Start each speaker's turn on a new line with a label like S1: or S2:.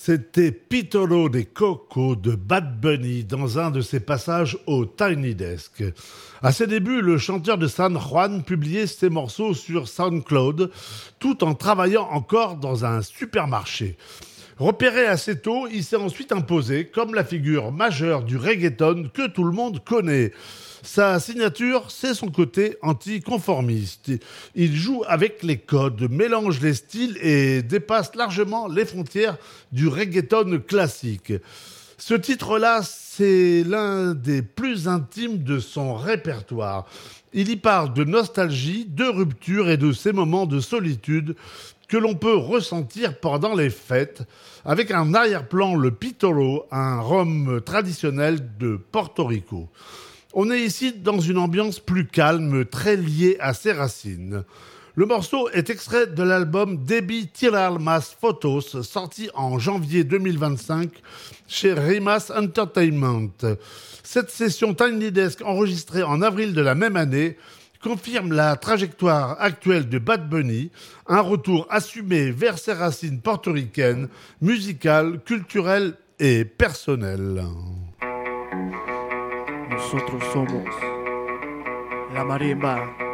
S1: C'était Pitolo des Cocos de Bad Bunny dans un de ses passages au Tiny Desk. À ses débuts, le chanteur de San Juan publiait ses morceaux sur SoundCloud tout en travaillant encore dans un supermarché. Repéré assez tôt, il s'est ensuite imposé comme la figure majeure du reggaeton que tout le monde connaît. Sa signature, c'est son côté anticonformiste. Il joue avec les codes, mélange les styles et dépasse largement les frontières du reggaeton classique. Ce titre-là, c'est l'un des plus intimes de son répertoire. Il y parle de nostalgie, de rupture et de ces moments de solitude que l'on peut ressentir pendant les fêtes, avec un arrière-plan, le pitolo, un rhum traditionnel de Porto Rico. On est ici dans une ambiance plus calme, très liée à ses racines. Le morceau est extrait de l'album Debí Tirar Más Fotos, sorti en janvier 2025 chez Rimas Entertainment. Cette session Tiny Desk enregistrée en avril de la même année confirme la trajectoire actuelle de Bad Bunny, un retour assumé vers ses racines portoricaines, musicales, culturelles et personnelles.
S2: Nosotros somos la marimba.